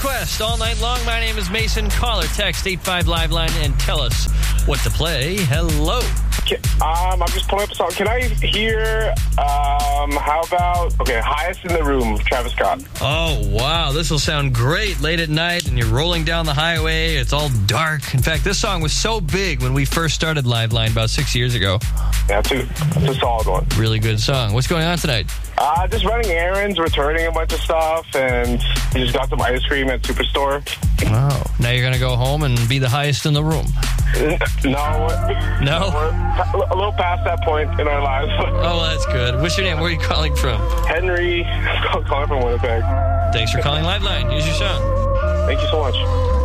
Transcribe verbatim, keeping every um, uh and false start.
request all night long. My name is Mason. Call or text eight five Live Line and tell us what to play. Hello. Um, I'm just pulling up a song. Can I hear, um, how about, okay, Highest in the Room, Travis Scott. Oh, wow. This will sound great late at night and you're rolling down the highway. It's all dark. In fact, this song was so big when we first started Live Line about six years ago. Yeah, it's a, it's a solid one. Really good song. What's going on tonight? Uh, just running errands, returning a bunch of stuff, and we just got some ice cream at Superstore. Wow. Now you're going to go home and be the highest in the room. No. No? We're a little past that point in our lives. Oh, that's good. What's your name? Where are you calling from? Henry, calling from Winnipeg. Thanks for calling Live Line. Here's your song. Thank you so much.